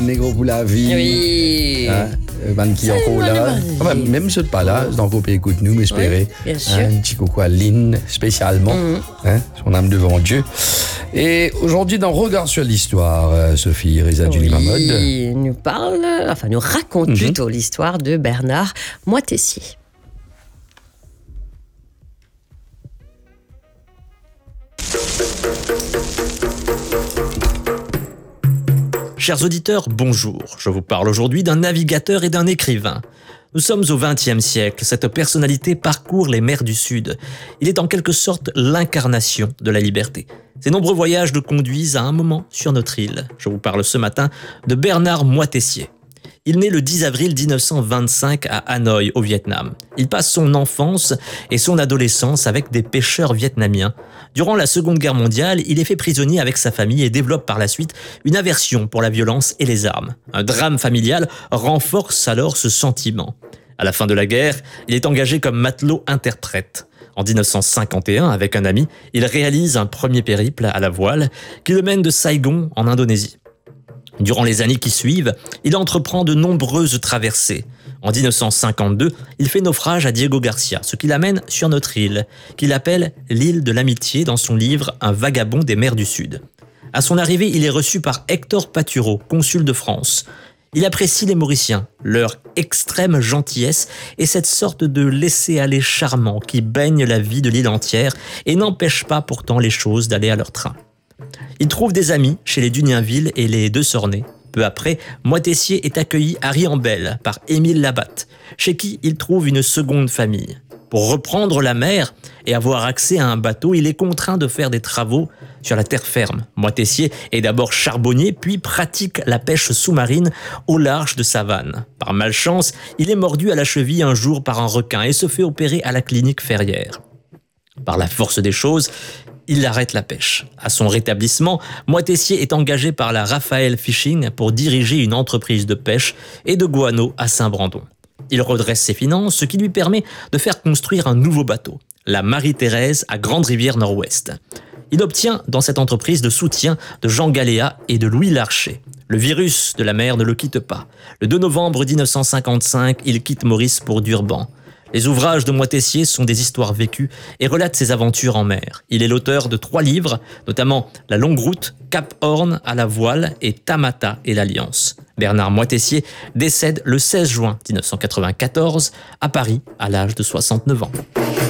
Négro pour la vie. Oui. Ban qui encore là. Même si pas là, donc on peut écouter nous, m'espérer. Oui, bien sûr. Un petit coucou à Lynn, spécialement. Son âme devant Dieu. Et aujourd'hui, dans Regard sur l'histoire, Sophie Rizadjuli Mahmoud. Il nous raconte plutôt l'histoire de Bernard Moitessier. Chers auditeurs, bonjour. Je vous parle aujourd'hui d'un navigateur et d'un écrivain. Nous sommes au XXe siècle. Cette personnalité parcourt les mers du Sud. Il est en quelque sorte l'incarnation de la liberté. Ses nombreux voyages le conduisent à un moment sur notre île. Je vous parle ce matin de Bernard Moitessier. Il naît le 10 avril 1925 à Hanoï, au Vietnam. Il passe son enfance et son adolescence avec des pêcheurs vietnamiens. Durant la Seconde Guerre mondiale, il est fait prisonnier avec sa famille et développe par la suite une aversion pour la violence et les armes. Un drame familial renforce alors ce sentiment. À la fin de la guerre, il est engagé comme matelot-interprète. En 1951, avec un ami, il réalise un premier périple à la voile qui le mène de Saigon en Indonésie. Durant les années qui suivent, il entreprend de nombreuses traversées. En 1952, il fait naufrage à Diego Garcia, ce qui l'amène sur notre île, qu'il appelle l'île de l'amitié dans son livre « Un vagabond des mers du Sud ». À son arrivée, il est reçu par Hector Patureau, consul de France. Il apprécie les Mauriciens, leur extrême gentillesse et cette sorte de laisser-aller charmant qui baigne la vie de l'île entière et n'empêche pas pourtant les choses d'aller à leur train. Il trouve des amis chez les Dunienville et les De Sornay. Peu après, Moitessier est accueilli à Riambel par Émile Labatte, chez qui il trouve une seconde famille. Pour reprendre la mer et avoir accès à un bateau, il est contraint de faire des travaux sur la terre ferme. Moitessier est d'abord charbonnier, puis pratique la pêche sous-marine au large de Savane. Par malchance, il est mordu à la cheville un jour par un requin et se fait opérer à la clinique Ferrière. Par la force des choses, il arrête la pêche. À son rétablissement, Moitessier est engagé par la Raphael Fishing pour diriger une entreprise de pêche et de guano à Saint-Brandon. Il redresse ses finances, ce qui lui permet de faire construire un nouveau bateau, la Marie-Thérèse à Grande-Rivière-Nord-Ouest. Il obtient dans cette entreprise le soutien de Jean Galéa et de Louis Larcher. Le virus de la mer ne le quitte pas. Le 2 novembre 1955, il quitte Maurice pour Durban. Les ouvrages de Moitessier sont des histoires vécues et relatent ses aventures en mer. Il est l'auteur de 3 livres, notamment La Longue Route, Cap Horn à la voile et Tamata et l'Alliance. Bernard Moitessier décède le 16 juin 1994 à Paris à l'âge de 69 ans.